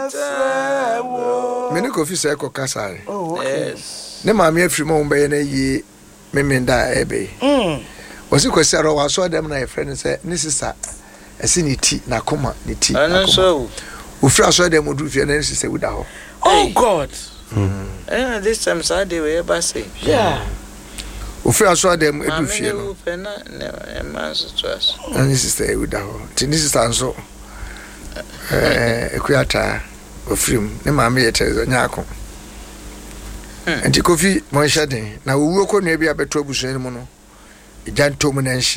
Many coffee circle Casai. Oh, yes. Ne mammy free mom by ye, Memenda Abbey. Was it Cosero? I saw them, my friend, and said, This a sini tea, Nakoma, the tea. And so, we first saw them would do your name, say, without. Oh, God. And this time, Saturday, we ever say, yeah. We first saw them, a few never man's to us. And this is the without. This is also a quieta of film. The mammy at Yako. And the coffee, my shedding. Now we work on maybe a better bush anymore. It can't